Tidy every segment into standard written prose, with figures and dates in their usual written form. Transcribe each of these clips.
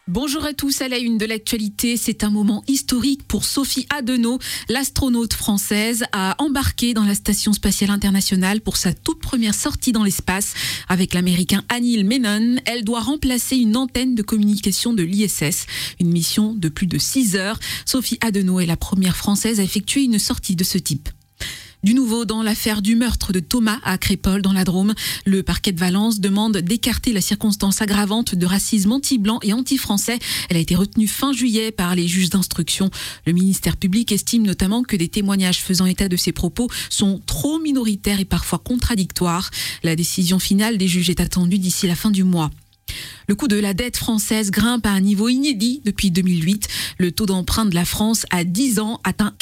Bonjour à tous, à la une de l'actualité, c'est un moment historique pour Sophie Adenau. L'astronaute française a embarqué dans la Station spatiale internationale pour sa toute première sortie dans l'espace. Avec l'américain Anil Menon, elle doit remplacer une antenne de communication de l'ISS. Une mission de plus de 6 heures. Sophie Adenau est la première française à effectuer une sortie de ce type. Du nouveau dans l'affaire du meurtre de Thomas à Crépol dans la Drôme. Le parquet de Valence demande d'écarter la circonstance aggravante de racisme anti-blanc et anti-français. Elle a été retenue fin juillet par les juges d'instruction. Le ministère public estime notamment que des témoignages faisant état de ces propos sont trop minoritaires et parfois contradictoires. La décision finale des juges est attendue d'ici la fin du mois. Le coût de la dette française grimpe à un niveau inédit depuis 2008. Le taux d'emprunt de la France à 10 ans atteint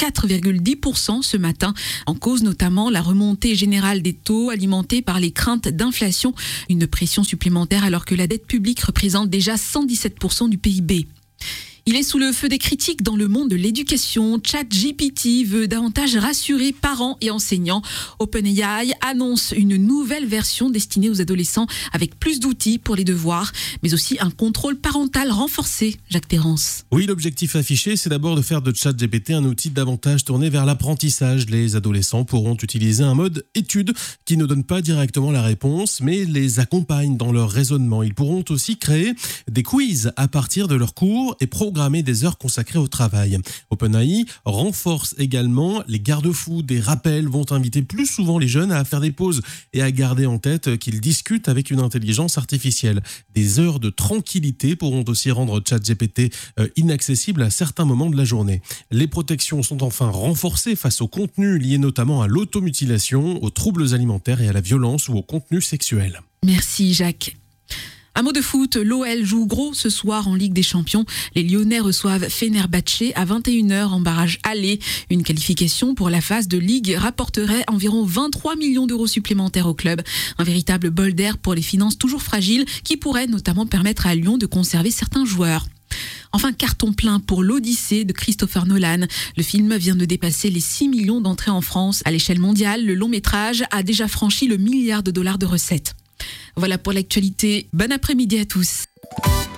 4,10% ce matin. En cause notamment la remontée générale des taux alimentée par les craintes d'inflation. Une pression supplémentaire alors que la dette publique représente déjà 117% du PIB. Il est sous le feu des critiques dans le monde de l'éducation. ChatGPT veut davantage rassurer parents et enseignants. OpenAI annonce une nouvelle version destinée aux adolescents avec plus d'outils pour les devoirs, mais aussi un contrôle parental renforcé. Jacques Terrance. Oui, l'objectif affiché, c'est d'abord de faire de ChatGPT un outil davantage tourné vers l'apprentissage. Les adolescents pourront utiliser un mode étude qui ne donne pas directement la réponse, mais les accompagne dans leur raisonnement. Ils pourront aussi créer des quiz à partir de leurs cours et programmer des heures consacrées au travail. OpenAI renforce également les garde-fous. Des rappels vont inviter plus souvent les jeunes à faire des pauses et à garder en tête qu'ils discutent avec une intelligence artificielle. Des heures de tranquillité pourront aussi rendre ChatGPT inaccessible à certains moments de la journée. Les protections sont enfin renforcées face aux contenus liés notamment à l'automutilation, aux troubles alimentaires et à la violence ou au contenu sexuel. Merci Jacques. Un mot de foot, l'OL joue gros ce soir en Ligue des Champions. Les Lyonnais reçoivent Fenerbahçe à 21h en barrage aller. Une qualification pour la phase de Ligue rapporterait environ 23 millions d'euros supplémentaires au club. Un véritable bol d'air pour les finances toujours fragiles qui pourrait notamment permettre à Lyon de conserver certains joueurs. Enfin, carton plein pour l'Odyssée de Christopher Nolan. Le film vient de dépasser les 6 millions d'entrées en France. À l'échelle mondiale, le long métrage a déjà franchi le $1 milliard de recettes. Voilà pour l'actualité. Bon après-midi à tous.